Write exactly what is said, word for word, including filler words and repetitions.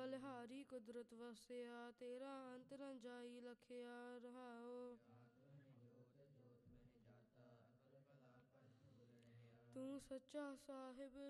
ਬਲਿਹਾਰੀ ਕੁਦਰਤ ਵਸਿਆ, ਤੇਰਾ ਅੰਤ ਨ ਜਾਈ ਲਖਿਆ ਰਹਾਓ। ਤੂੰ ਸੱਚਾ ਸਾਹਿਬ